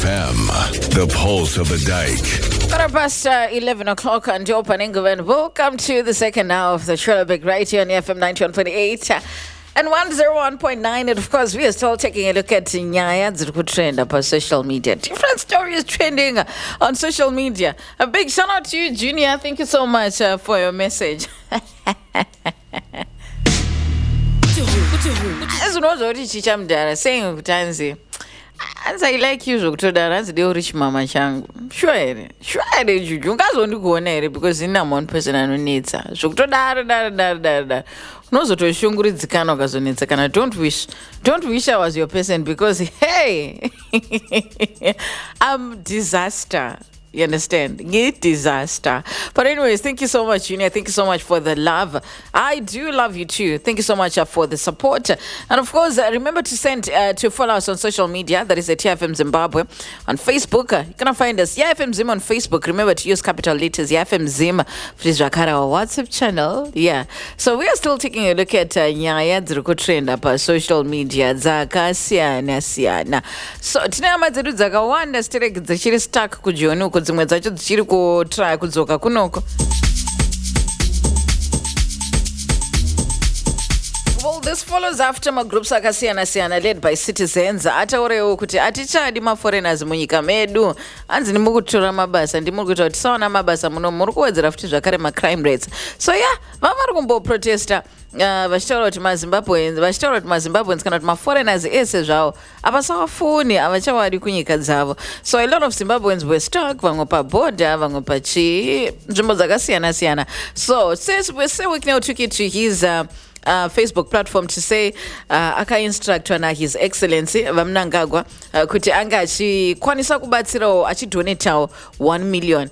FM, the pulse of the dike. Past 11 o'clock and opening and welcome to the second hour of the show, Big right here on FM 91.8 and 101.9. And of course, we are still taking a look at Nyaya Dzirku trend up on social media. Different stories trending on social media. A big shout out to you, Junior. Thank you so much for your message. As unozoti chichamdara saying kutanzi as I like you zvokutodara as the rich mama changu sure juju ungazondikuona here because ina one person anonetsa zvokutodara unozotoshunguridzikana ukazonetsa kana don't wish I was your person because hey I'm disaster. You understand? It's disaster. But anyways, thank you so much, Junior. Thank you so much for the love. I do love you too. Thank you so much for the support. And of course, remember to follow us on social media. That is at TFM Zimbabwe. On Facebook, you can find us. TFM Zim on Facebook. Remember to use capital letters. TFM Zim. Please check out our WhatsApp channel. Yeah. So we are still taking a look at Nyaya Dzirku trend up social media. Dzakasiyana. So tinama dzedu dzakawanda stereki dzichiri stuck kujionu dzimwe dzacho dzichiri kutry kudzoka kunoko. Well, this follows after magroups akasiyana led by citizens ataurewo kuti atichadi maforeigners munyika medu. Hanzi ndimukutora mabasa ndimuri kuita kuti tisaona mabasa muno muri kuwedzera futi zvakare macrime rates. So yeah, vavari kumboprotesta vachitaura kuti mazimbabweans kana kuti maforeigners ese zvavo havasavafuni havachawadi kunyika dzavo. So a lot of Zimbabweans were stuck, vamwe paborder, vamwe nzvimbo dzakasiyana. So Sewick now took it to his Facebook platform to say aka-instructwa naHis Excellency Vamnangagwa kuti anga achikwanisa kubatsirawo achidonetawo 1 million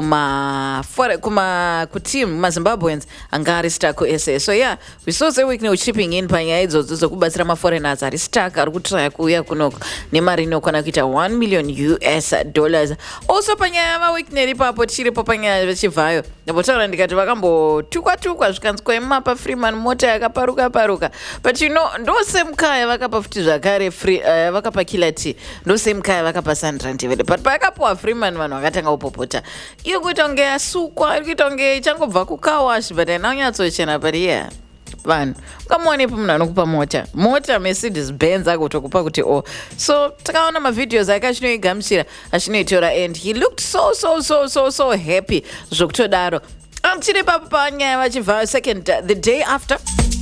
kuteam mazimbabweans anga ari stuck ese. So yeah, we saw Sewick now chipping in panyaya idzodzo dzokubatsira maforeigners ari stuck ari kutraya kuuya kunoko nemari inokwana kuita $1 million. Also panyaya maweekend ipapo tichiripo panyaya vechivhayo ndapotaura ndikati vakambotukwa zvikanzi kwaimapa Freeman mota yakaparuka but you know ndosemukaya vakapa futi zvakare vakapa Kilati ndosemukaya vakapa Sandrandivede but pakapuwa Freeman vanhu vakatanga kupopota iyo kuita kunge yasukwa iri kuita kunge ichangobva kukawash but ainanyatsochena but yeah vanhu ukamuonepo munhu anokupa mota Mercedes Benz agotokupa kuti so takaona mavideos ake achinoigamuchira achinoitora and he looked so happy zvokutodaro chiri papo panyaya vachivha second the day after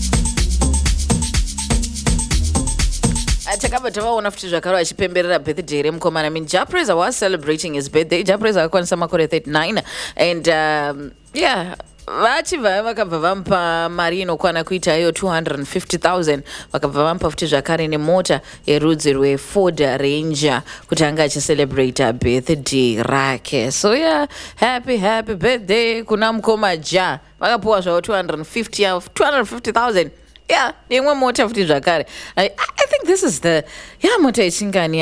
takabva tavaona futi zvakaro achipemberera birthday remukomana. I mean, Japreza was celebrating his birthday. Japreza akakwanisa makore 39 and yeah, vachivha vakabva vamupa mari inokwana kuita iyo 250,000 vakabva vamupa futi zvakare nemota yerudzi rweFord Ranger kuti anga achicelebrate birthday rake. So yeah, happy birthday kuna mukoma Ja. Vakapuwa zvavo 250,000. Yeah, imwe mota futi zvakare. I think this is the mota yechingani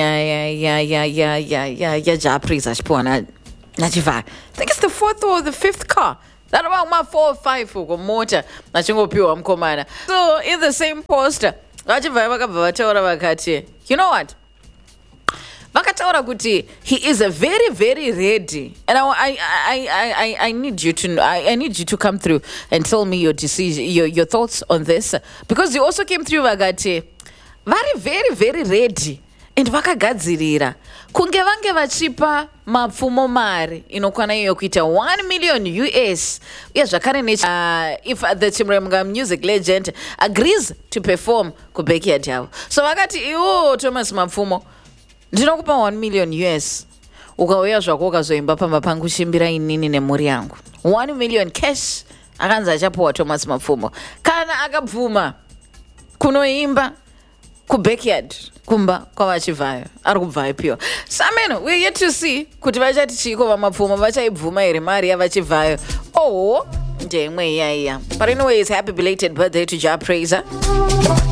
ya Japreza achipuwa nachivhara. I think it's the fourth or the fifth car. That about my 4 or 5 uko mota achingopiwa mukomana. So in the same poster vachivhaya vakabva vataura vakati you know what, vakataura kuti he is a very ready and I need you to I need you to come through and tell me your decision, your thoughts on this, because you also came through vakati very ready and vakagadzirira kunge vange vachipa mapfumo mari inokwana iyo kuita $1 million uye zvakare if the Chimremga music legend agrees to perform kubackyard yavo. So vakati iwo Thomas Mapfumo ndinokupa $1 million ukauya zvako ukazoimba pamba pangu chimbira inini nemhuri yangu. 1 million cash akanzi achapuwa Thomas Mapfumo kana akabvuma kunoimba kubackyard kumba kwavachivhayo ari kubva aipiwa. So I mean, we're yet to see kuti vachati chiko vamapfumo vachaibvuma here mari yavachivhayo. Ndemwe iya. But anyways, happy belated birthday to Japreza.